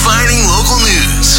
Defining local news.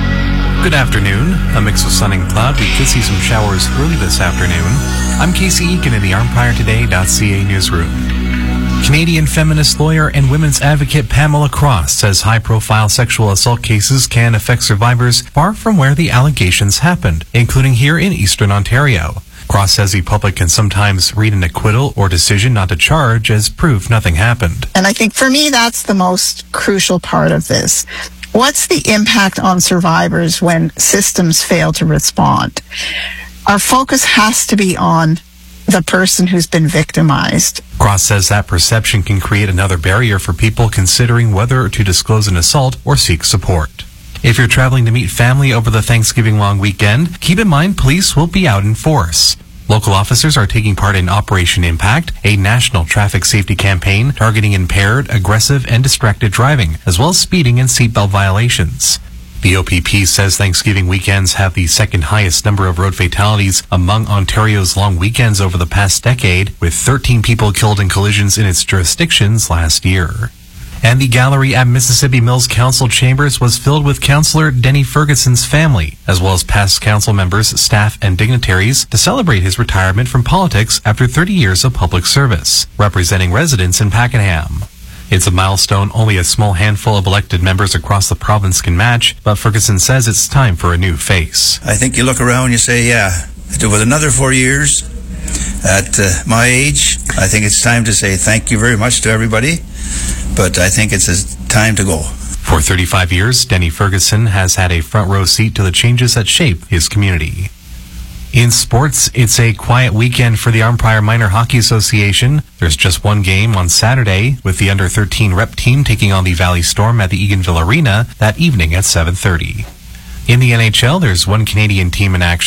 Good afternoon. A mix of sun and cloud. We could see some showers early this afternoon. I'm Casey Eakin in the EmpireToday.ca newsroom. Canadian feminist lawyer and women's advocate Pamela Cross says high-profile sexual assault cases can affect survivors far from where the allegations happened, including here in Eastern Ontario. Cross says the public can sometimes read an acquittal or decision not to charge as proof nothing happened. And I think for me, that's the most crucial part of this. What's the impact on survivors when systems fail to respond? Our focus has to be on the person who's been victimized. Cross says that perception can create another barrier for people considering whether to disclose an assault or seek support. If you're traveling to meet family over the Thanksgiving long weekend, keep in mind police will be out in force. Local officers are taking part in Operation Impact, a national traffic safety campaign targeting impaired, aggressive, and distracted driving, as well as speeding and seatbelt violations. The OPP says Thanksgiving weekends have the second highest number of road fatalities among Ontario's long weekends over the past decade, with 13 people killed in collisions in its jurisdictions last year. And the gallery at Mississippi Mills Council Chambers was filled with Councillor Denny Ferguson's family, as well as past council members, staff, and dignitaries to celebrate his retirement from politics after 30 years of public service, representing residents in Pakenham. It's a milestone only a small handful of elected members across the province can match, but Ferguson says it's time for a new face. I think you look around and you say, with another 4 years at my age, I think it's time to say thank you very much to everybody. But I think it's time to go. For 35 years, Denny Ferguson has had a front row seat to the changes that shape his community. In sports, it's a quiet weekend for the Arnprior Minor Hockey Association. There's just one game on Saturday, with the under-13 rep team taking on the Valley Storm at the Eganville Arena that evening at 7:30. In the NHL, there's one Canadian team in action.